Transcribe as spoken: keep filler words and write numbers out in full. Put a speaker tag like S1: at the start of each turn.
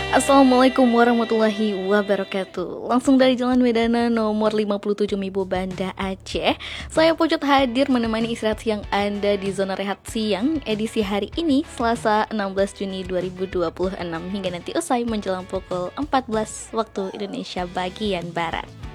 S1: Assalamualaikum warahmatullahi wabarakatuh. Langsung dari Jalan Medana nomor lima puluh tujuh Mibo Banda Aceh, saya Pujut hadir menemani istirahat siang Anda di Zona Rehat Siang edisi hari ini Selasa enam belas Juni dua ribu dua puluh enam hingga nanti usai menjelang pukul empat belas waktu Indonesia bagian Barat.